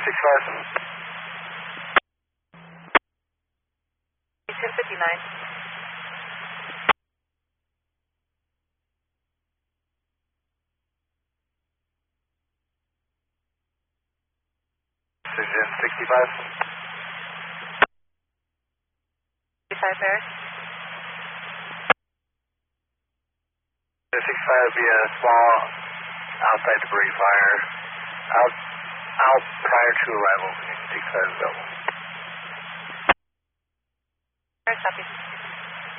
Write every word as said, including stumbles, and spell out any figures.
sixty-five. two fifty-nine. Precision sixty-five. sixty-five Paris. sixty-five would be a small outside debris fire out, out prior to arrival. sixty-five available. Paris, copy.